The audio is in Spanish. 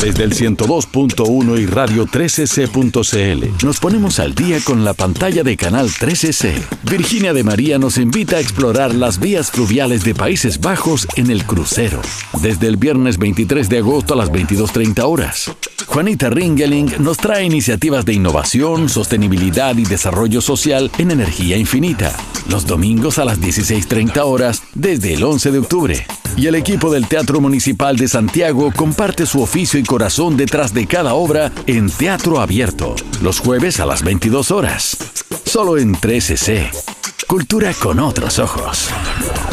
Desde el 102.1 y radio 13c.cl nos ponemos al día con la pantalla de Canal 13C. Virginia de María nos invita a explorar las vías fluviales de Países Bajos en el crucero. Desde el viernes 23 de agosto a las 22:30 horas. Juanita Ringeling nos trae iniciativas de innovación, sostenibilidad y desarrollo social en energía infinita. Los domingos a las 16:30 horas desde el 11 de octubre. Y el equipo del Teatro Municipal de Santiago comparte su oficio y corazón detrás de cada obra en Teatro Abierto, los jueves a las 22 horas. Solo en 13C. Cultura con otros ojos.